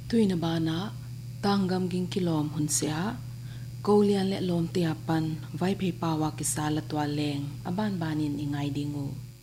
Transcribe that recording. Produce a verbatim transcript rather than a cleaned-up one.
Tuina bana tanggam ging kilom hun sia kolian le lom tiapan vai phe pawa ki sala twa leng aban banin ingai dingu